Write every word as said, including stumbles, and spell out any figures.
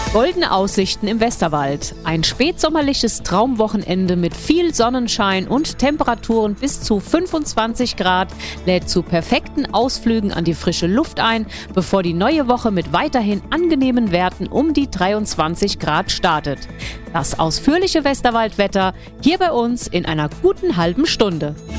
Goldene Aussichten im Westerwald. Ein spätsommerliches Traumwochenende mit viel Sonnenschein und Temperaturen bis zu fünfundzwanzig Grad lädt zu perfekten Ausflügen an die frische Luft ein, bevor die neue Woche mit weiterhin angenehmen Werten um die dreiundzwanzig Grad startet. Das ausführliche Westerwaldwetter hier bei uns in einer guten halben Stunde.